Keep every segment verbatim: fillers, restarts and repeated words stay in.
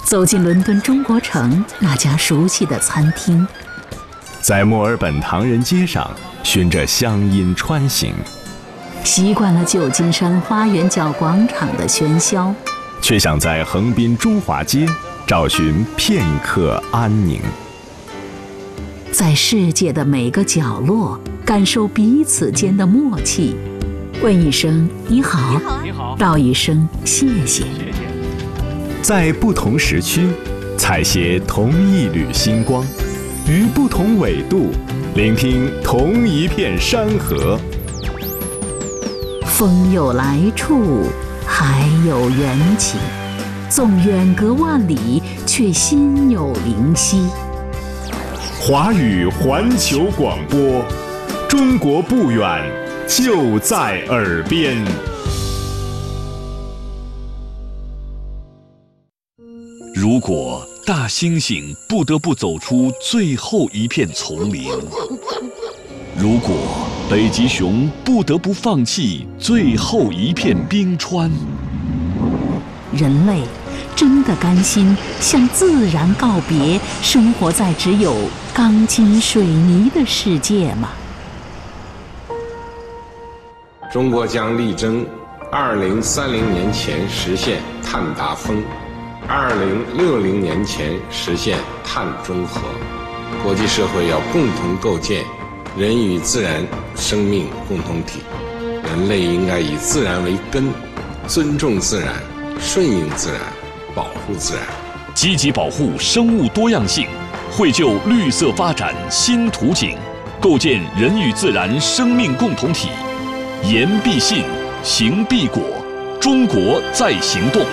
走进伦敦中国城那家熟悉的餐厅， 在墨尔本唐人街上循着乡音穿行， 习惯了旧金山花园角广场的喧嚣， 却想在横滨中华街找寻片刻安宁。 在世界的每个角落感受彼此间的默契，问一声你好， 你好， 道一声谢谢。 在不同时区采撷同一缕星光，于不同纬度聆听同一片山河。 风有来处，海有缘起，纵远隔万里，却心有灵犀。 华语环球广播，中国不远，就在耳边。 如果大猩猩不得不走出最后一片丛林，如果北极熊不得不放弃最后一片冰川， 人类真的甘心向自然告别，生活在只有钢筋水泥的世界吗？ 中国将力争二零三零年前实现碳达峰，二零六零年前实现碳中和。国际社会要共同构建人与自然生命共同体，人类应该以自然为根，尊重自然，顺应自然，保护自然， 积极保护生物多样性，绘就绿色发展新图景，构建人与自然生命共同体。言必信，行必果，中国在行动。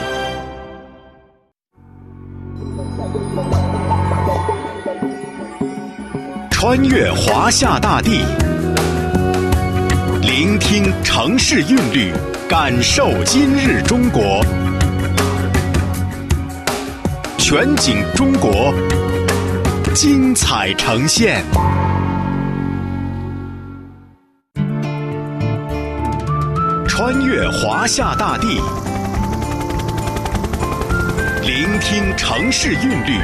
穿越华夏大地，聆听城市韵律，感受今日中国。全景中国，精彩呈现。穿越华夏大地，聆听城市韵律，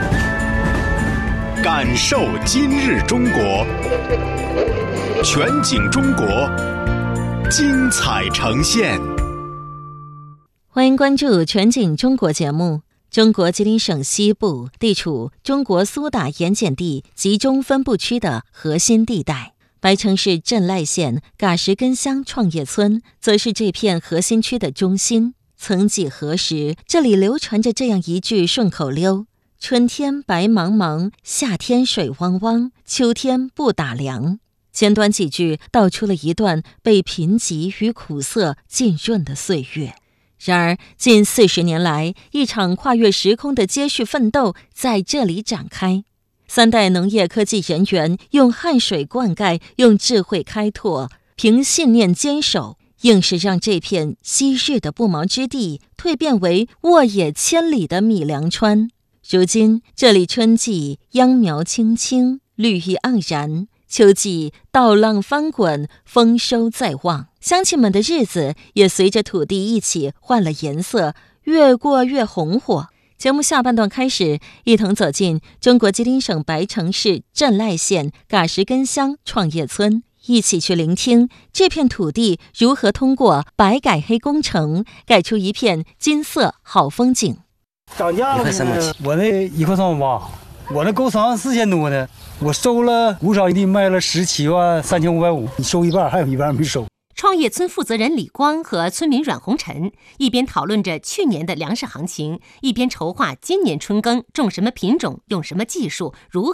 感受今日中国。全景中国，精彩呈现。 欢迎关注全景中国节目。中国吉林省西部地处中国苏打盐碱地集中分布区的核心地带，白城市镇濑县嘎什根乡创业村则是这片核心区的中心。曾几何时，这里流传着这样一句顺口溜：春天白茫茫，夏天水汪汪，秋天不打凉。简短几句道出了一段被贫瘠与苦涩浸润的岁月。然而近四十年来，一场跨越时空的接续奋斗在这里展开。三代农业科技人员用汗水灌溉，用智慧开拓，凭信念坚守，硬是让这片昔日的不毛之地蜕变为沃野千里的米粮川。如今这里春季秧苗青青，绿意盎然，秋季稻浪翻滚，丰收在望，乡亲们的日子也随着土地一起换了颜色，越过越红火。节目下半段开始，一同走进中国吉林省白城市镇濑县嘎什根乡创业村，一起去聆听这片土地如何通过白改黑工程改出一片金色好风景。 涨价了，我那一块三毛八，我那够长四千多呢。我收了五场地，卖了十七万三千五百五，你收一半，还有一半没收。 创业村负责人李光和村民阮红尘一边讨论着去年的粮食行情，一边筹划今年春耕种什么品种，用什么技术，如何